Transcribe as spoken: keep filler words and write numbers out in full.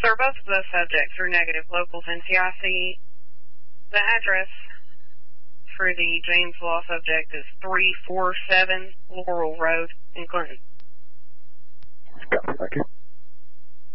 Sir, both of those subjects are negative locals N C I C. The address for the James Law subject is three forty-seven Laurel Road in Clinton. Copy, thank you.